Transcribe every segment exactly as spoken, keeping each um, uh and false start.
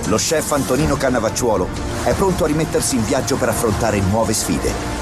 Lo chef Antonino Cannavacciuolo è pronto a rimettersi in viaggio per affrontare nuove sfide.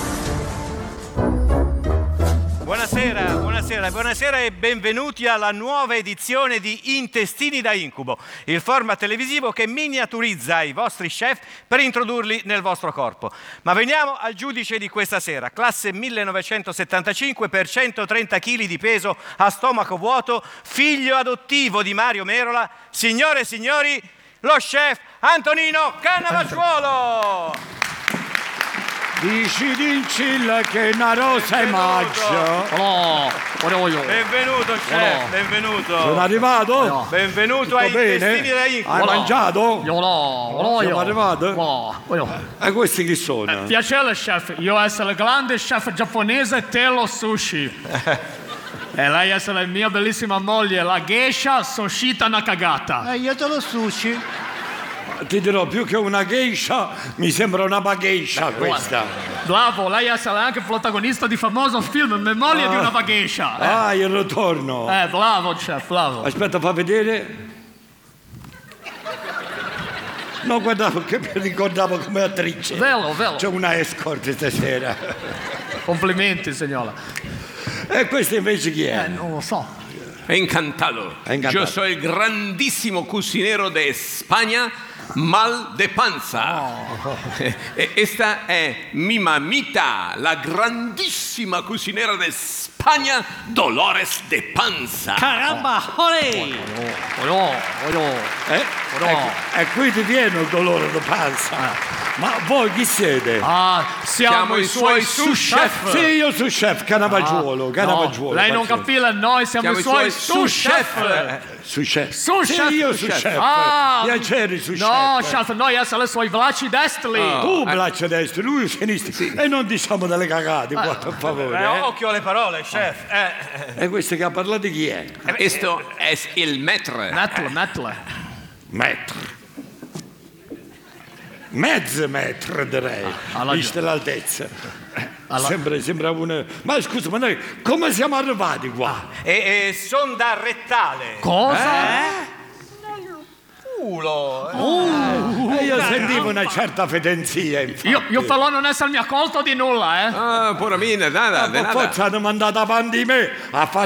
Buonasera, buonasera, buonasera e benvenuti alla nuova edizione di Intestini da Incubo, il format televisivo che miniaturizza i vostri chef per introdurli nel vostro corpo. Ma veniamo al giudice di questa sera, classe millenovecentosettantacinque per centotrenta chili di peso, a stomaco vuoto, figlio adottivo di Mario Merola, signore e signori, lo chef Antonino Cannavacciuolo! Dici dincilla che una rosa è maggio. Oh, benvenuto chef, benvenuto. Sono arrivato? Benvenuto ai Intestini da Incubo. Hai mangiato? Io no, Siamo arrivati? no. E questi chi sono? Piacere chef, io essere il grande chef giapponese Telo Sushi. E lei essere la mia bellissima moglie, la geisha Soshita Nakagata. Eh, io te lo sushi. Ti dirò, più che una geisha, mi sembra una bagheisha questa. Bravo, lei essere anche protagonista di famoso film Memoria ah. di una bagheisha. Eh. Ah, il ritorno. Eh, bravo chef, bravo. Aspetta, fa vedere. No, guardavo che mi ricordavo come attrice. Vero, vero. C'è una escort stasera. Complimenti, signora. E questo invece chi è? Eh, non lo so. Encantado. Encantado. Yo soy el grandísimo cocinero de España, Mal de Panza. Oh. Esta è mi mamita, la grandissima cucinera de España, Dolores de Panza. Caramba, olè! Oh, oh, Eh? No. Ecco, e qui ti viene il dolore di panza. Ma voi chi siete? Ah, siamo, Siamo i i suoi suoi sous chef. Sì, io sono chef Cannavacciuolo, Ah, Cannavacciuolo. no, lei non capisce, noi siamo, Siamo i suoi sous chef. Su chef. Sous Sì, chef. io su chef. Ah, Piacere su no, chef. chef, noi essere i suoi bracci destri. Tu braccia destra, lui sinistra. E non diciamo delle cagate, qua, per favore. Eh, eh. occhio alle parole, chef. Eh. E questo che ha parlato chi è? Esto es il maître. Mettile, mettile. Metro. Mezzo metro direi, alla vista l'altezza. Alla- Sembra, sembra una... Ma scusa, ma noi come siamo arrivati qua? E, e sonda rettale. Cosa? Culo. E io sentivo una certa fedenzia, infatti. Io, io però non essermi accolto di nulla, eh. Ah, pura mina, nada, de Ma nada. forse hanno mandato avanti me a fare